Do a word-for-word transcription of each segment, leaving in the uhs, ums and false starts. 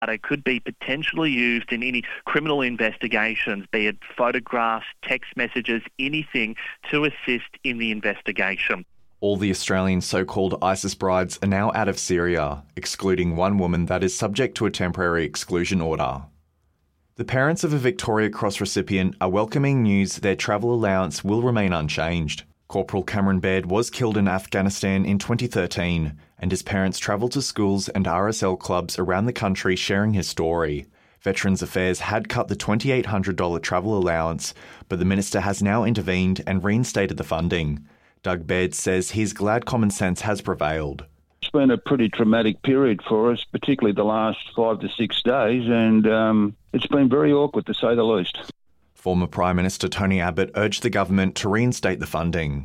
data could be potentially used in any criminal investigations, be it photographs, text messages, anything to assist in the investigation. All the Australian so-called ISIS brides are now out of Syria, excluding one woman that is subject to a temporary exclusion order. The parents of a Victoria Cross recipient are welcoming news their travel allowance will remain unchanged. Corporal Cameron Baird was killed in Afghanistan in twenty thirteen, and his parents travelled to schools and R S L clubs around the country sharing his story. Veterans Affairs had cut the two thousand eight hundred dollars travel allowance, but the minister has now intervened and reinstated the funding. Doug Baird says he's glad common sense has prevailed. It's been a pretty traumatic period for us, particularly the last five to six days, and um, it's been very awkward to say the least. Former Prime Minister Tony Abbott urged the government to reinstate the funding.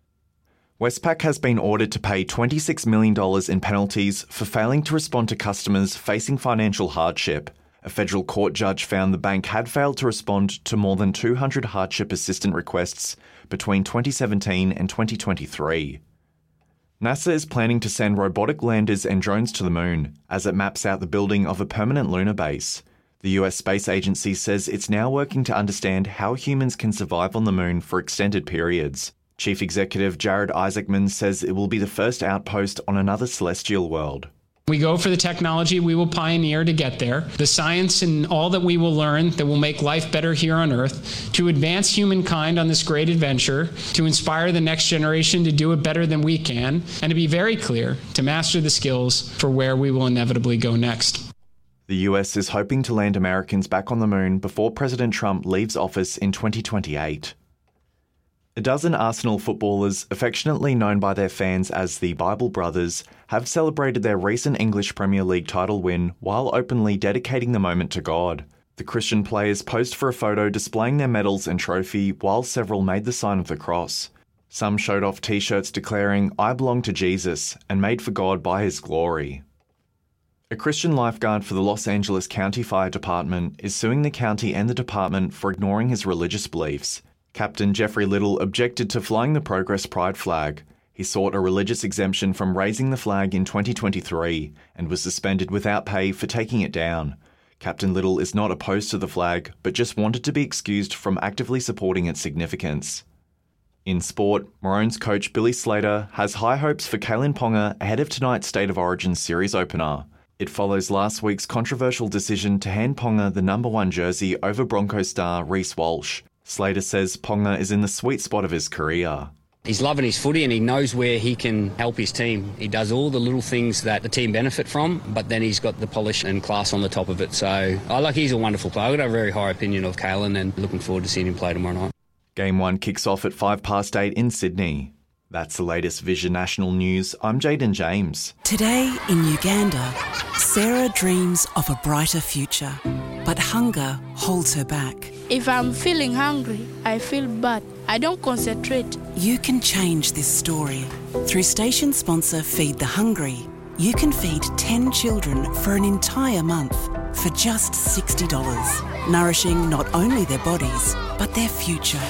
Westpac has been ordered to pay twenty-six million dollars in penalties for failing to respond to customers facing financial hardship. A federal court judge found the bank had failed to respond to more than two hundred hardship assistant requests between twenty seventeen and twenty twenty-three. NASA is planning to send robotic landers and drones to the moon as it maps out the building of a permanent lunar base. The U S Space Agency says it's now working to understand how humans can survive on the moon for extended periods. Chief Executive Jared Isaacman says it will be the first outpost on another celestial world. We go for the technology we will pioneer to get there, the science and all that we will learn that will make life better here on Earth, to advance humankind on this great adventure, to inspire the next generation to do it better than we can, and to be very clear, to master the skills for where we will inevitably go next. The U S is hoping to land Americans back on the moon before President Trump leaves office in twenty twenty-eight. A dozen Arsenal footballers, affectionately known by their fans as the Bible Brothers, have celebrated their recent English Premier League title win while openly dedicating the moment to God. The Christian players posed for a photo displaying their medals and trophy, while several made the sign of the cross. Some showed off t-shirts declaring, "I belong to Jesus and made for God by his glory." A Christian lifeguard for the Los Angeles County Fire Department is suing the county and the department for ignoring his religious beliefs. Captain Jeffrey Little objected to flying the Progress Pride flag. He sought a religious exemption from raising the flag in twenty twenty-three and was suspended without pay for taking it down. Captain Little is not opposed to the flag, but just wanted to be excused from actively supporting its significance. In sport, Maroons coach Billy Slater has high hopes for Kalyn Ponga ahead of tonight's State of Origin series opener. It follows last week's controversial decision to hand Ponga the number one jersey over Broncos star Reece Walsh. Slater says Ponga is in the sweet spot of his career. He's loving his footy and he knows where he can help his team. He does all the little things that the team benefit from, but then he's got the polish and class on the top of it. So I like he's a wonderful player. I've got a very high opinion of Kalyn and looking forward to seeing him play tomorrow night. Game one kicks off at five past eight in Sydney. That's the latest Vision National News. I'm Jaden James. Today in Uganda, Sarah dreams of a brighter future, but hunger holds her back. If I'm feeling hungry, I feel bad. I don't concentrate. You can change this story. Through station sponsor Feed the Hungry, you can feed ten children for an entire month for just sixty dollars, nourishing not only their bodies, but their future.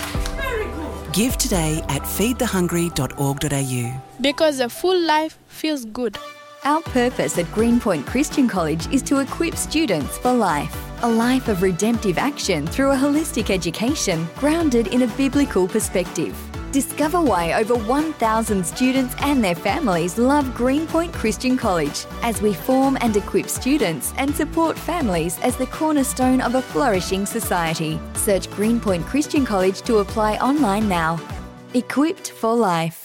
Give today at feed the hungry dot org dot a u. Because a full life feels good. Our purpose at Greenpoint Christian College is to equip students for life. A life of redemptive action through a holistic education grounded in a biblical perspective. Discover why over one thousand students and their families love Greenpoint Christian College as we form and equip students and support families as the cornerstone of a flourishing society. Search Greenpoint Christian College to apply online now. Equipped for life.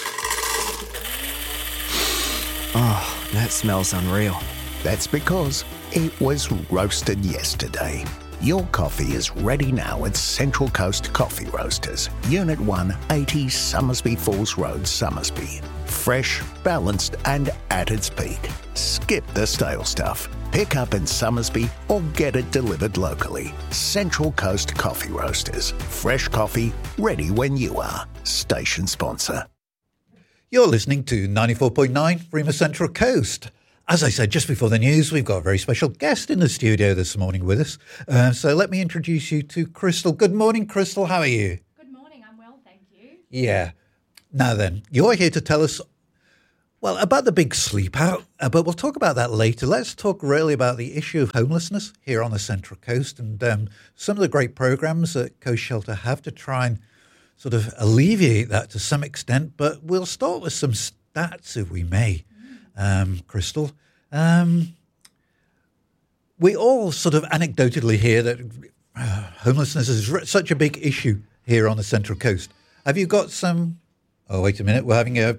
Oh, that smells unreal. That's because it was roasted yesterday. Your coffee is ready now at Central Coast Coffee Roasters, Unit one, eighty Summersby Falls Road, Summersby. Fresh, balanced and at its peak. Skip the stale stuff. Pick up in Summersby or get it delivered locally. Central Coast Coffee Roasters. Fresh coffee, ready when you are. Station sponsor. You're listening to ninety-four point nine Rima Central Coast. As I said just before the news, we've got a very special guest in the studio this morning with us. Uh, so let me introduce you to Crystal. Good morning, Crystal. How are you? Good morning. I'm well, thank you. Yeah. Now then, you're here to tell us Well, about the big sleep out, uh, but we'll talk about that later. Let's talk really about the issue of homelessness here on the Central Coast and um, some of the great programs that Coast Shelter have to try and sort of alleviate that to some extent. But we'll start with some stats, if we may, um, Crystal. Um, we all sort of anecdotally hear that uh, homelessness is r- such a big issue here on the Central Coast. Have you got some... Oh, wait a minute. We're having a...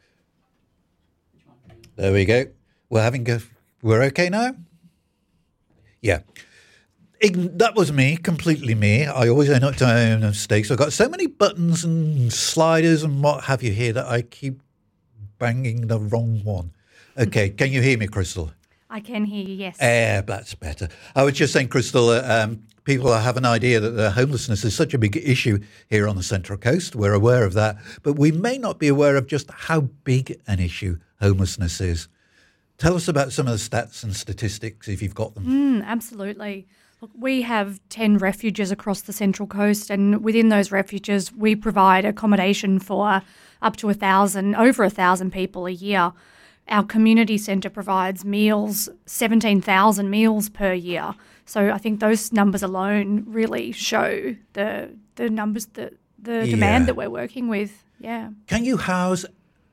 There we go. We're having a... We're okay now? Yeah. Ign- that was me, completely me. I always end up doing mistakes. I've got so many buttons and sliders and what have you here that I keep banging the wrong one. Okay, can you hear me, Crystal? I can hear you, yes. Eh, that's better. I was just saying, Crystal, uh, um, people have an idea that the homelessness is such a big issue here on the Central Coast. We're aware of that, but we may not be aware of just how big an issue homelessness is. Tell us about some of the stats and statistics if you've got them. Mm, absolutely. Look, we have ten refuges across the Central Coast, and within those refuges we provide accommodation for up to a thousand, over a thousand people a year. Our community centre provides meals, seventeen thousand meals per year. So I think those numbers alone really show the the numbers, the, the Yeah. demand that we're working with. Yeah. Can you house,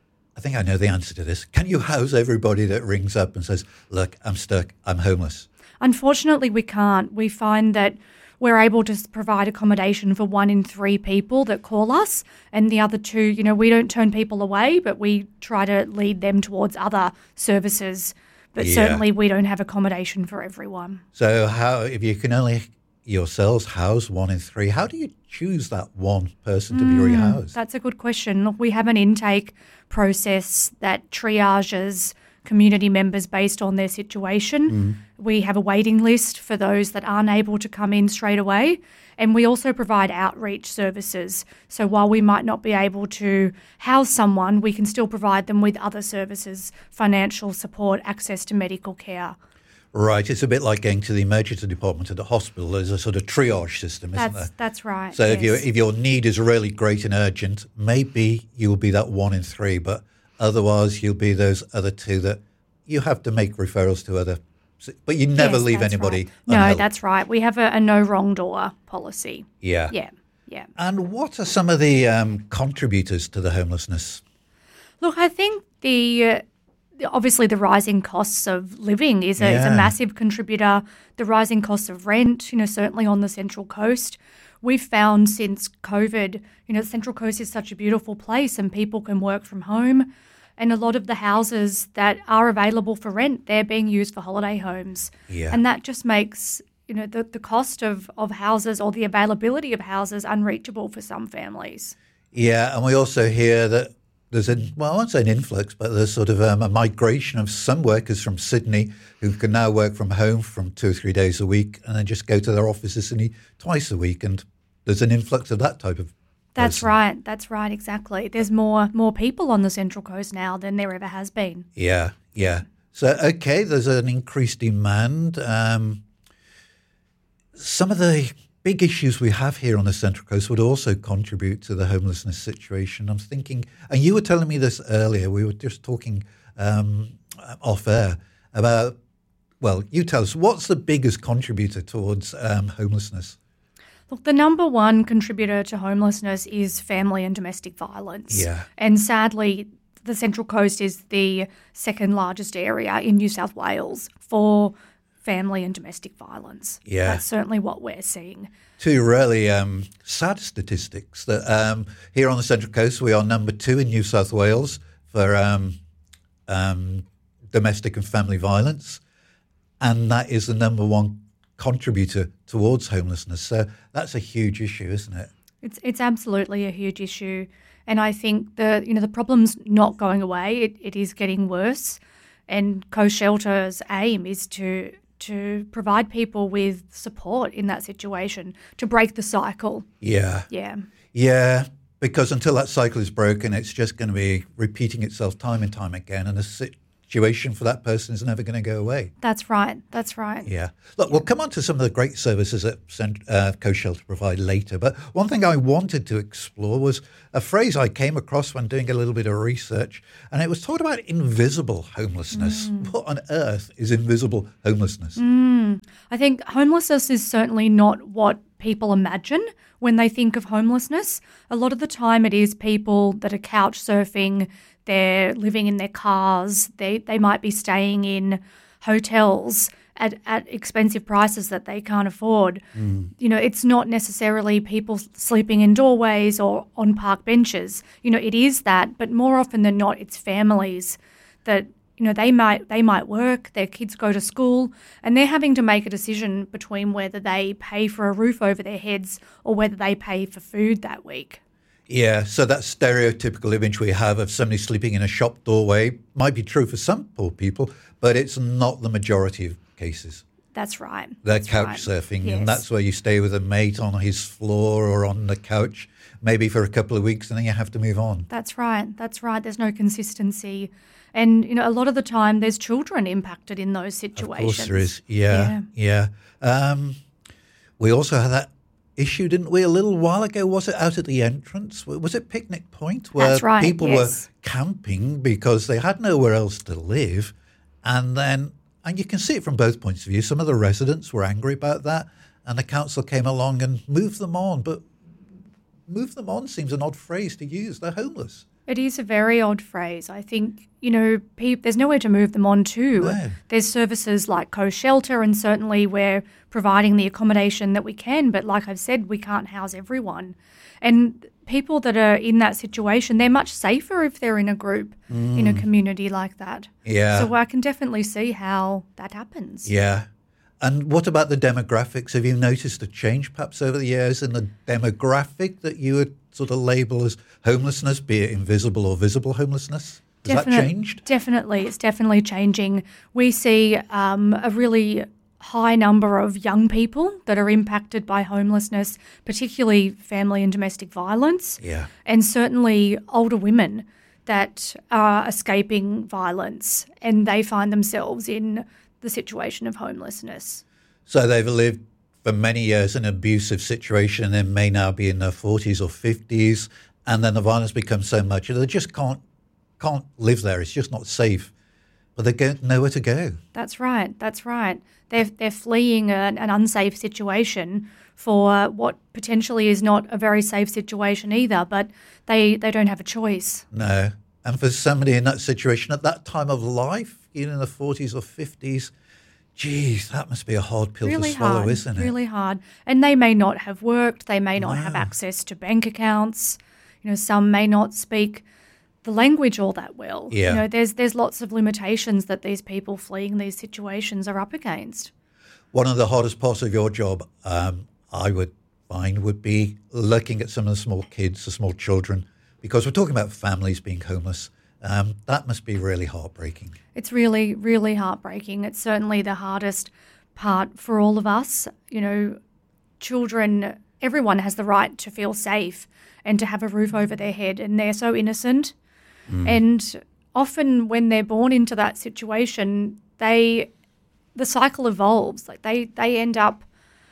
I think I know the answer to this, can you house everybody that rings up and says, look, I'm stuck, I'm homeless? Unfortunately, we can't. We find that we're able to provide accommodation for one in three people that call us, and the other two, you know, we don't turn people away, but we try to lead them towards other services. But Yeah. certainly we don't have accommodation for everyone. So how, if you can only yourselves house one in three, how do you choose that one person to be Mm, rehoused? That's a good question. Look, we have an intake process that triages community members based on their situation. Mm. We have a waiting list for those that aren't able to come in straight away. And we also provide outreach services. So while we might not be able to house someone, we can still provide them with other services, financial support, access to medical care. Right, it's a bit like going to the emergency department at the hospital. There's a sort of triage system, isn't That's there? that's right. So if, you, yes. if your need is really great and urgent, maybe you'll be that one in three, but otherwise you'll be those other two that you have to make referrals to other, but you never Yes, leave that's anybody right. No, unhelped. that's right. We have a, a no wrong door policy. Yeah. Yeah, yeah. And what are some of the um, contributors to the homelessness? Look, I think the uh, obviously the rising costs of living is a, is a Yeah. massive contributor. The rising costs of rent, you know, certainly on the Central Coast. We've found since COVID, you know, the Central Coast is such a beautiful place and people can work from home. And a lot of the houses that are available for rent, they're being used for holiday homes. Yeah. And that just makes, you know, the, the cost of, of houses or the availability of houses unreachable for some families. Yeah, and we also hear that there's a, well, I won't say an influx, but there's sort of um, a migration of some workers from Sydney who can now work from home from two or three days a week and then just go to their office in Sydney twice a week. And there's an influx of that type of That's person. right. That's right. Exactly. There's more more people on the Central Coast now than there ever has been. Yeah, yeah. So, okay, there's an increased demand. Um, some of the big issues we have here on the Central Coast would also contribute to the homelessness situation. I'm thinking, and you were telling me this earlier, we were just talking um, off air about, well, you tell us, what's the biggest contributor towards um, homelessness? Look, the number one contributor to homelessness is family and domestic violence. Yeah. And sadly, the Central Coast is the second largest area in New South Wales for family and domestic violence. Yeah. That's certainly what we're seeing. Two really um, sad statistics that um, here on the Central Coast we are number two in New South Wales for um, um, domestic and family violence, and that is the number one contributor towards homelessness. So that's a huge issue, isn't it? It's it's absolutely a huge issue, and I think the you know the problem's not going away. It it is getting worse, and Coast Shelter's aim is to to provide people with support in that situation to break the cycle. Yeah. Yeah. Yeah, because until that cycle is broken, it's just going to be repeating itself time and time again, and the si- situation for that person is never going to go away. That's right. That's right. Yeah. Look, yeah. we'll come on to some of the great services that uh, Coast Shelter provide later. But one thing I wanted to explore was a phrase I came across when doing a little bit of research, and it was talked about invisible homelessness. Mm. What on earth is invisible homelessness? Mm. I think homelessness is certainly not what people imagine when they think of homelessness. A lot of the time it is people that are couch surfing, they're living in their cars, they, they might be staying in hotels at, at expensive prices that they can't afford. Mm. You know, it's not necessarily people sleeping in doorways or on park benches. You know, it is that, but more often than not, it's families that, you know, they might they might work, their kids go to school, and they're having to make a decision between whether they pay for a roof over their heads or whether they pay for food that week. Yeah, so that stereotypical image we have of somebody sleeping in a shop doorway might be true for some poor people, but it's not the majority of cases. That's right. They're that's couch right. surfing, yes. and that's where you stay with a mate on his floor or on the couch, maybe for a couple of weeks, and then you have to move on. That's right. That's right. There's no consistency. And, you know, a lot of the time there's children impacted in those situations. Of course there is. Yeah, yeah. yeah. Um, we also had that issue, didn't we, a little while ago? Was it out at the entrance? Was it Picnic Point? Where That's right, people yes. were camping because they had nowhere else to live. And then, and you can see it from both points of view. Some of the residents were angry about that, and the council came along and moved them on. But move them on seems an odd phrase to use. They're homeless. It is a very odd phrase. I think, you know, pe- there's nowhere to move them on to. No. There's services like Coast Shelter, and certainly we're providing the accommodation that we can. But like I've said, we can't house everyone. And people that are in that situation, they're much safer if they're in a group, mm. in a community like that. Yeah. So I can definitely see how that happens. Yeah. And what about the demographics? Have you noticed a change perhaps over the years in the demographic that you would sort of label as homelessness, be it invisible or visible homelessness? Has Definite, that changed? Definitely. It's definitely changing. We see um, a really high number of young people that are impacted by homelessness, particularly family and domestic violence. Yeah. And certainly older women that are escaping violence and they find themselves in the situation of homelessness. So they've lived for many years in an abusive situation and then may now be in their forties or fifties, and then the violence becomes so much that they just can't can't live there. It's just not safe. But they don't know where to go. That's right. That's right. They're, they're fleeing an, an unsafe situation for what potentially is not a very safe situation either, but they, they don't have a choice. No. And for somebody in that situation at that time of life, in the forties or fifties, geez, that must be a hard pill really to swallow, hard, isn't it? Really hard. And they may not have worked. They may not no. have access to bank accounts. You know, some may not speak the language all that well. Yeah. You know, there's there's lots of limitations that these people fleeing these situations are up against. One of the hardest parts of your job, um, I would find, would be looking at some of the small kids, the small children, because we're talking about families being homeless. Um, that must be really heartbreaking. It's really, really heartbreaking. It's certainly the hardest part for all of us. You know, children, everyone has the right to feel safe and to have a roof over their head, and they're so innocent. Mm. And often when they're born into that situation, they, the cycle evolves. Like they, they end up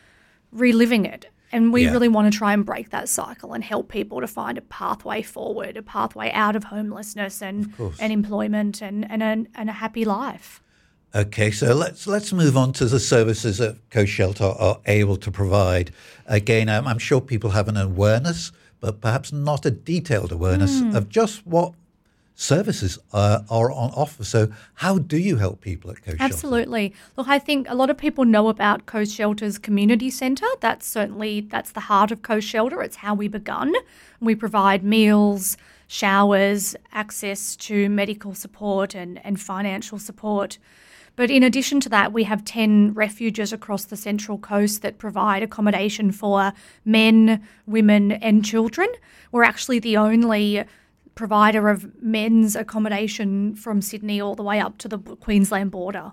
reliving it. And we yeah. really want to try and break that cycle and help people to find a pathway forward, a pathway out of homelessness and, and employment and, and, a, and a happy life. Okay, so let's let's move on to the services that Coast Shelter are able to provide. Again, um, I'm sure people have an awareness, but perhaps not a detailed awareness mm. of just what services uh, are on offer. So how do you help people at Coast Shelter? Absolutely. Look, I think a lot of people know about Coast Shelter's community centre. That's certainly, that's the heart of Coast Shelter. It's how we begun. We provide meals, showers, access to medical support and, and financial support. But in addition to that, we have ten refuges across the Central Coast that provide accommodation for men, women and children. We're actually the only provider of men's accommodation from Sydney all the way up to the Queensland border.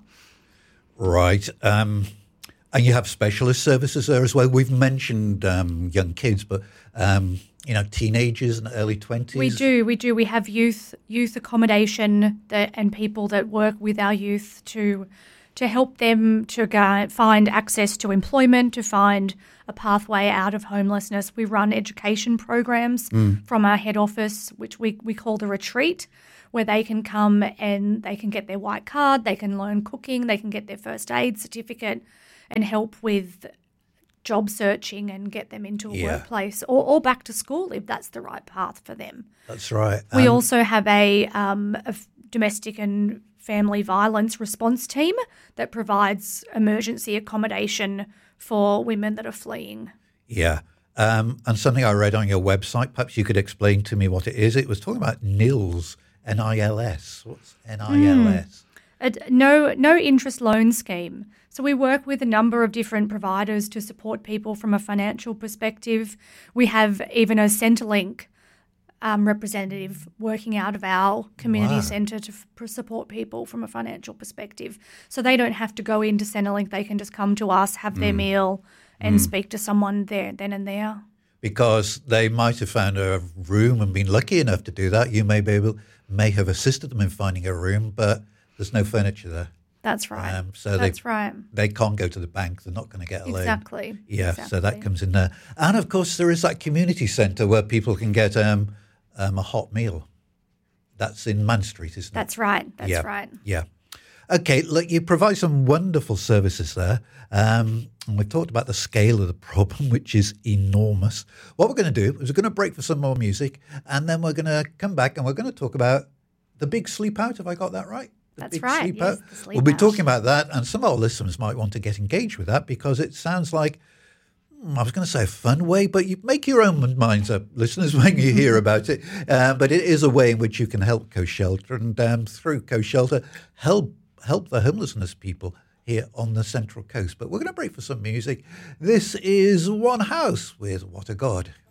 Right. Um, and you have specialist services there as well. We've mentioned um, young kids, but um, you know, teenagers and early twenties? We do, we do. We have youth youth accommodation that, and people that work with our youth to to help them to go, find access to employment, to find a pathway out of homelessness. We run education programs mm. from our head office, which we, we call the Retreat, where they can come and they can get their white card, they can learn cooking, they can get their first aid certificate and help with job searching and get them into a yeah. workplace or, or back to school if that's the right path for them. That's right. We um, also have a, um, a f- domestic and family violence response team that provides emergency accommodation for women that are fleeing. Yeah. Um, and something I read on your website, perhaps you could explain to me what it is. It was talking about N I L S, N I L S. What's N I L S? Mm. A, no, no interest loan scheme. So we work with a number of different providers to support people from a financial perspective. We have even a Centrelink um, representative working out of our community Wow. centre to f- support people from a financial perspective. So they don't have to go into Centrelink. They can just come to us, have their Mm. meal and Mm. speak to someone there then and there. Because they might have found a room and been lucky enough to do that. You may be able, may have assisted them in finding a room, but there's no furniture there. That's right. Um, so That's they, right. They can't go to the bank. They're not going to get a loan. Exactly. Yeah, exactly. so that comes in there. And, of course, there is that community centre where people can get um, um, a hot meal. That's in Man Street, isn't it? That's right. That's yeah. right. Yeah. Okay, look, you provide some wonderful services there. Um, and we've talked about the scale of the problem, which is enormous. What we're going to do is we're going to break for some more music, and then we're going to come back and we're going to talk about the big sleep out. Have I got that right? The That's big right. Sleep Yes, out. the sleep We'll be out. talking about that, and some of our listeners might want to get engaged with that because it sounds like, I was going to say a fun way, but you make your own minds up, listeners, when you hear about it. Uh, but it is a way in which you can help Coast Shelter, and um, through Coast Shelter, help help the homelessness people here on the Central Coast. But we're going to break for some music. This is One House with What a God.